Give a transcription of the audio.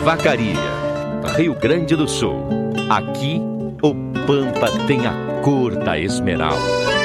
Vacaria, Rio Grande do Sul. Aqui, o Pampa tem a cor da esmeralda.